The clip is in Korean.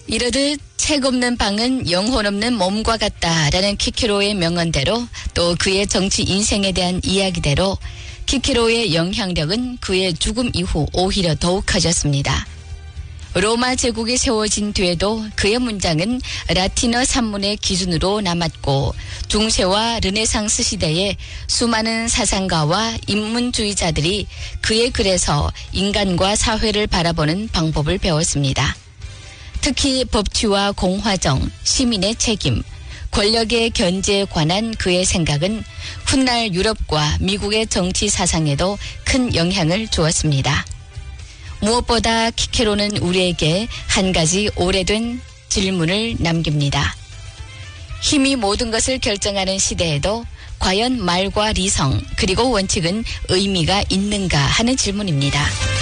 이르듯 책 없는 방은 영혼 없는 몸과 같다라는 키키로의 명언대로 또 그의 정치 인생에 대한 이야기대로 키키로의 영향력은 그의 죽음 이후 오히려 더욱 커졌습니다. 로마 제국이 세워진 뒤에도 그의 문장은 라틴어 산문의 기준으로 남았고 중세와 르네상스 시대에 수많은 사상가와 인문주의자들이 그의 글에서 인간과 사회를 바라보는 방법을 배웠습니다. 특히 법치와 공화정, 시민의 책임, 권력의 견제에 관한 그의 생각은 훗날 유럽과 미국의 정치 사상에도 큰 영향을 주었습니다. 무엇보다 키케로는 우리에게 한 가지 오래된 질문을 남깁니다. 힘이 모든 것을 결정하는 시대에도 과연 말과 리성 그리고 원칙은 의미가 있는가 하는 질문입니다.